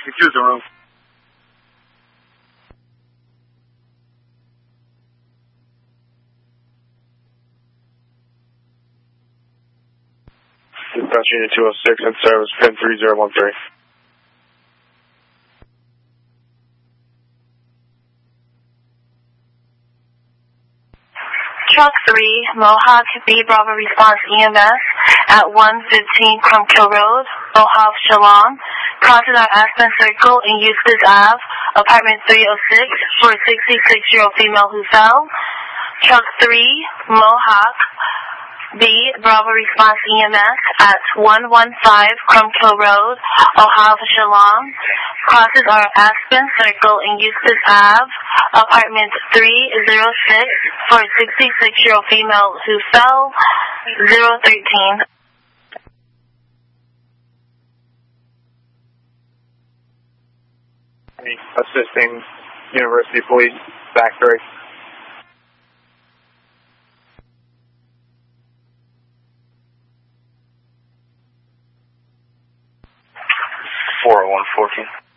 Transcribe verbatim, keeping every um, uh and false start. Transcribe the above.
two Zulu. Dispatch Unit two oh six in service, pin three zero one three. Truck three, Mohawk, B Bravo response E M S at one fifteen Crumpkill Road, Mohawk, Shalom. Crosses our Aspen Circle in Eustis Ave, apartment three oh six, for a sixty-six-year-old female who fell. Truck three, Mohawk, B Bravo response E M S at one fifteen Crumpkill Road, Ohio, Shalom. Crosses our Aspen Circle in Eustis Ave, apartment three oh six, for a sixty-six-year-old female who fell. zero thirteen. Assisting University Police, Factory. four oh one fourteen.